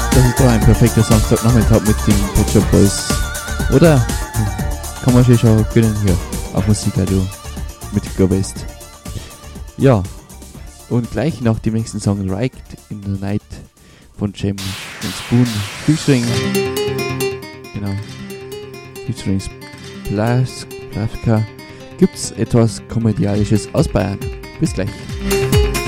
Das ist doch ein perfekter Samstagnachmittag mit den Pet Shop Boys. Oder? Kann man sich schon gönnen hier auf Musikradio mit Go West. Ja, und gleich nach dem nächsten Song Right in the Night von Jem und Spoon featuring, genau, featuring Plaska, gibt's etwas Komödialisches aus Bayern. Bis gleich.